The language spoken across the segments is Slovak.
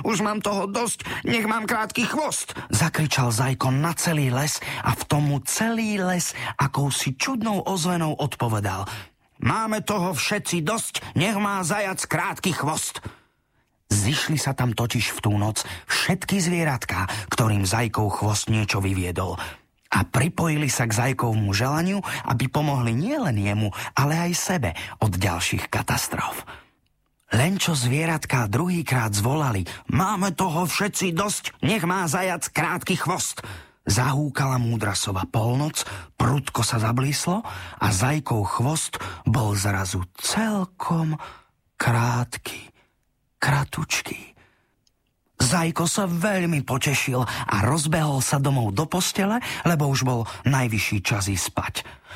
už mám toho dosť, nech mám krátky chvost, zakričal Zajko na celý les a v tomu celý les akousi čudnou ozvenou odpovedal: Máme toho všetci dosť, nech má zajac krátky chvost. Zišli sa tam totiž v tú noc všetky zvieratká, ktorým Zajkov chvost niečo vyviedol. A pripojili sa k Zajkovmu želaniu, aby pomohli nielen jemu, ale aj sebe od ďalších katastrof. Len čo zvieratká druhýkrát zvolali: Máme toho všetci dosť, nech má zajac krátky chvost, zahúkala múdra sova polnoc, prudko sa zablíslo a Zajkov chvost bol zrazu celkom krátky, kratučký. Zajko sa veľmi potešil a rozbehol sa domov do postele, lebo už bol najvyšší čas ísť spať.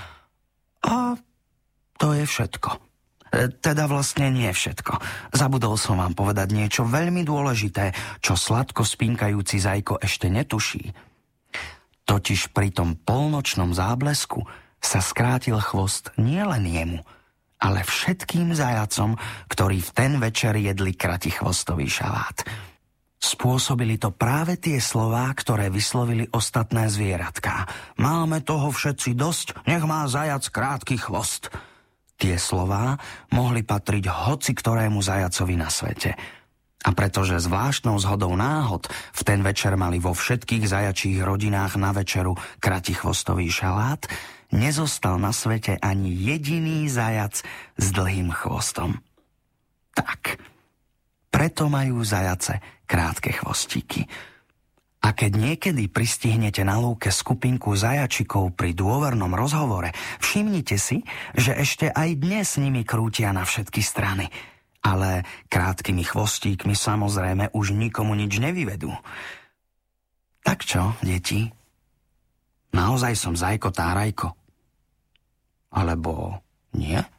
A to je všetko. Teda vlastne nie všetko. Zabudol som vám povedať niečo veľmi dôležité, čo sladko spínkajúci Zajko ešte netuší. Totiž pri tom polnočnom záblesku sa skrátil chvost nielen jemu, ale všetkým zajacom, ktorí v ten večer jedli kratichvostový šalát. Spôsobili to práve tie slová, ktoré vyslovili ostatné zvieratká. Máme toho všetci dosť, nech má zajac krátky chvost. Tie slová mohli patriť hoci ktorému zajacovi na svete. A pretože zvláštnou zhodou náhod v ten večer mali vo všetkých zajačích rodinách na večeru kratichvostový šalát, nezostal na svete ani jediný zajac s dlhým chvostom. Tak, preto majú zajace krátke chvostíky. A keď niekedy pristihnete na lúke skupinku zajačikov pri dôvernom rozhovore, všimnite si, že ešte aj dnes s nimi krútia na všetky strany. Ale krátkými chvostíkmi samozrejme už nikomu nič nevyvedú. Tak čo, deti? Naozaj som Zajko Tárajko? Alebo nie?